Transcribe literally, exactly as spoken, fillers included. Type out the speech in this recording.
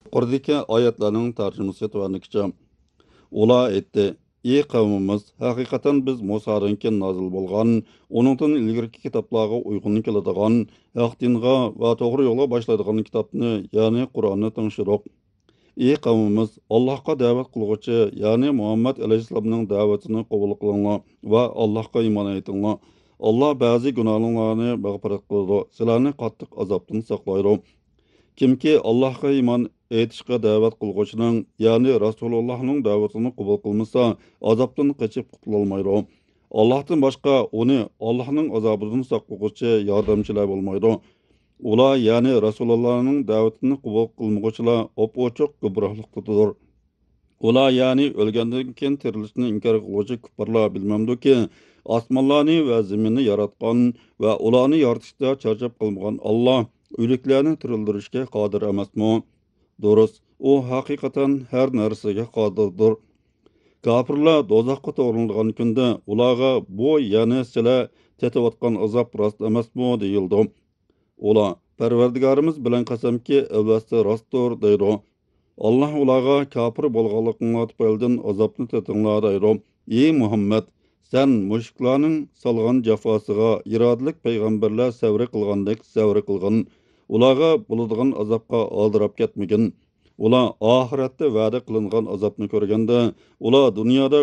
Yuqoridagi oyatlarning tarjimasi tuvanligicha. Ular aytdi: "Ey qavmimiz, haqiqatan biz Musodan keyin nozil bo'lgan, uningdan ilgirki kitoblarga uyg'un keladigan, haq dinga va to'g'ri yo'lga boshlaydigan kitobni, ya'ni Qur'onni tinchiroq. Ey qavmimiz, Allohga da'vat qilguvchi, ya'ni Muhammad alayhissalomning da'vatini qabul qilinglar va Allohga iymon etinglar. Alloh ba'zi gunohlarni mag'firat qiladi, sizlarni qattiq azobdan saqlaydi. Kimki Allohga iymon etishga da'vat qilguvchining, ya'ni Rasulullohning da'vatini qabul qilmasa, azobdan qochib qutulolmaydi. Allohdan boshqa uni Allohning azobidan saqlovchi yordamchilar bo'lmaydi. Ular, ya'ni Rasulullohning da'vatini qabul qilmaguvchilar op-ochiq gumrohlikdadir. Ular, ya'ni o'lgandan keyin tirilishni inkor qiluvchi kuffarlar bilmamdiki, osmonlarni va zaminni yaratgan va ularni yaratishda charchab qilmagan Alloh o'liklarni tirildirishga qodir emasmi? Durust, u haqiqatan har narsaga qodirdir. Kafirlar do'zaxga to'g'rilgan kunda ularga bu, ya'ni sizlar tetayotgan azob rost emasmi deyildi. Ular, Parvardigorimiz bilan qasamki, avvasti rostdir deydi. Allah ularga kafir bo'lganligini tufaylidan azobni tetinglar deydi. Ey Muhammad, sen mushuklarning salgan jafosiga irodalik payg'ambarlar savri qilgandek savri qilgin. Ularga bo'ladigan azobga oldirab ketmagin. Ular oxiratda va'da qilingan azobni ko'rganda, ular dunyoda